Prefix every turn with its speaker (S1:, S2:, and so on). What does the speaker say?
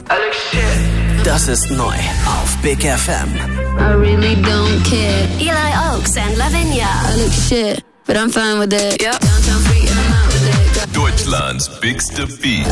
S1: Das ist neu auf Big FM.
S2: I really don't care.
S3: Eli Oaks and Lavinia.
S2: I look shit, but I'm fine with it.
S3: Yep.
S2: Downtown free and I'm out with it.
S4: Deutschlands bigste Beat.